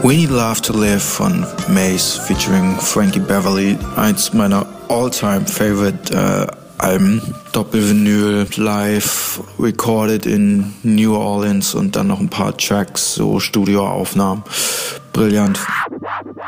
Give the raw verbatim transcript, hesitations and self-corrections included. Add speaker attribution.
Speaker 1: We Need Love to Live von Mace featuring Frankie Beverly, eins meiner all-time favorite äh, Alben. Doppelvinyl, live, recorded in New Orleans und dann noch ein paar Tracks, so Studioaufnahmen. Brillant.